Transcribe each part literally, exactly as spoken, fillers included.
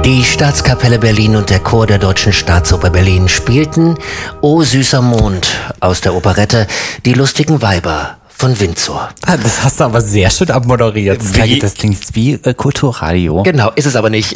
Die Staatskapelle Berlin und der Chor der Deutschen Staatsoper Berlin spielten O süßer Mond aus der Operette Die lustigen Weiber von Windsor. Das hast du aber sehr schön abmoderiert. Wie? Das klingt wie äh, Kulturradio. Genau, ist es aber nicht.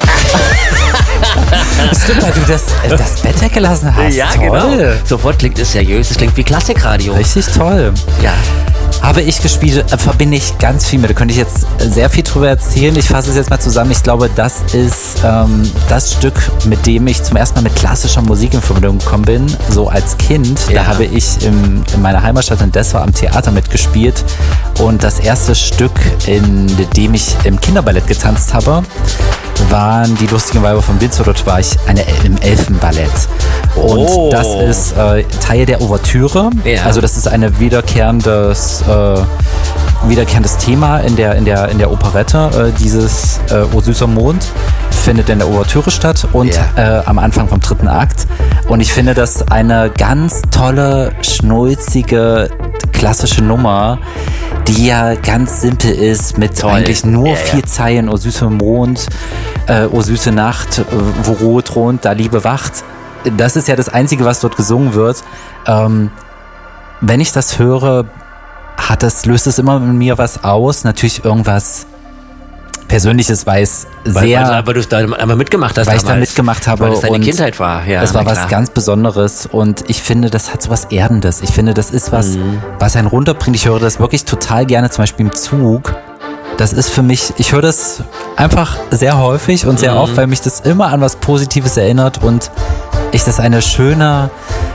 Stimmt, weil du das, äh, das Bett weggelassen hast. Ja, toll. Genau. Sofort klingt es seriös, es klingt wie Klassikradio. Richtig toll. Ja. Habe ich gespielt, äh, verbinde ich ganz viel mit. Da könnte ich jetzt sehr viel drüber erzählen. Ich fasse es jetzt mal zusammen. Ich glaube, das ist ähm, das Stück, mit dem ich zum ersten Mal mit klassischer Musik in Verbindung gekommen bin. So als Kind. Ja. Da habe ich im, in meiner Heimatstadt in Dessau am Theater mitgespielt. Und das erste Stück, in dem ich im Kinderballett getanzt habe, waren Die lustigen Weiber von Windsor. Dort war ich eine, im Elfenballett. Und Oh. das ist äh, Teil der Ouvertüre. Ja. Also das ist eine wiederkehrendes, äh, wiederkehrendes Thema in der, in der, in der Operette. Äh, dieses äh, O süßer Mond findet in der Ouvertüre statt und Ja. äh, am Anfang vom dritten Akt. Und ich finde das eine ganz tolle, schnulzige, klassische Nummer, die ja ganz simpel ist, mit Toll. eigentlich nur Ja, ja. vier Zeilen. O süßer Mond, äh, O süße Nacht, äh, wo Ruhe thront, da Liebe wacht. Das ist ja das Einzige, was dort gesungen wird. Ähm, wenn ich das höre, hat das, löst es immer in mir was aus. Natürlich irgendwas Persönliches, weil es Weil, sehr... weil, weil du da einmal mitgemacht hast. weil ich da damals. mitgemacht habe. Weil es deine und Kindheit war. Ja, es war na was klar. ganz Besonderes und ich finde, das hat so was Erdendes. Ich finde, das ist was, Mhm. was einen runterbringt. Ich höre das wirklich total gerne, zum Beispiel im Zug. Das ist für mich, ich höre das einfach sehr häufig und sehr Mhm. oft, weil mich das immer an was Positives erinnert und ich das eine schöne,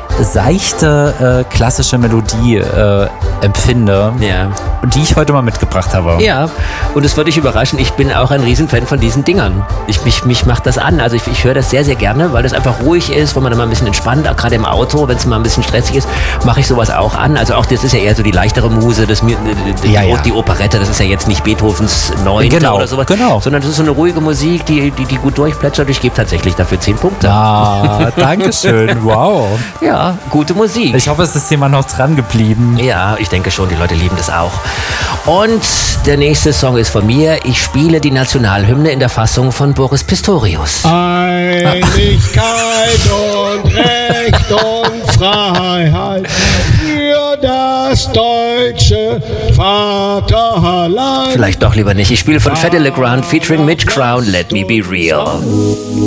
seichte, äh, klassische Melodie äh, empfinde, Ja. die ich heute mal mitgebracht habe. Ja, und es würde dich überraschen, ich bin auch ein Riesenfan von diesen Dingern. Ich, mich, mich macht das an. Also ich, ich höre das sehr, sehr gerne, weil das einfach ruhig ist, wo man dann mal ein bisschen entspannt, auch gerade im Auto, wenn es mal ein bisschen stressig ist, mache ich sowas auch an. Also auch das ist ja eher so die leichtere Muse, das, die, die, Ja, ja. die Operette, das ist ja jetzt nicht Beethovens Neunte Genau, oder sowas, genau. sondern das ist so eine ruhige Musik, die, die, die gut durchplätschert. Ich gebe tatsächlich dafür zehn Punkte. Ah, danke schön, wow. Ja, gute Musik. Ich hoffe, es ist jemand noch dran geblieben. Ja, ich denke schon, die Leute lieben das auch. Und der nächste Song ist von mir. Ich spiele die Nationalhymne in der Fassung von Boris Pistorius. Einigkeit und Recht und Freiheit für das deutsche Vaterland. Vielleicht doch lieber nicht. Ich spiele von Fedde LeGrand featuring Mitch Crown, Let Me Be Real.